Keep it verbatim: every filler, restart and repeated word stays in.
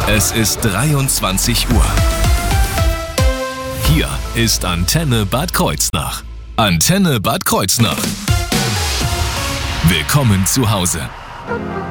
Es ist dreiundzwanzig Uhr. Hier ist Antenne Bad Kreuznach. Antenne Bad Kreuznach. Willkommen zu Hause.